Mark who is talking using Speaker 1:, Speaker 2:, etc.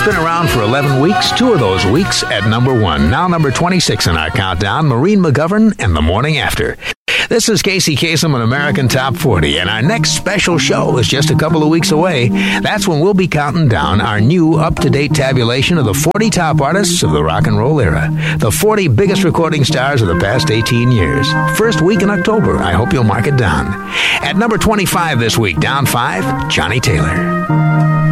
Speaker 1: been around for 11 weeks, 2 of those weeks at number 1. Now number 26 in our countdown, Maureen McGovern and The Morning After. This is Casey Kasem on American Top 40, and our next special show is just a couple of weeks away. That's when we'll be counting down our new up-to-date tabulation of the 40 top artists of the rock and roll era. The 40 biggest recording stars of the past 18 years. First week in October. I hope you'll mark it down. At number 25 this week, down 5, Johnny Taylor.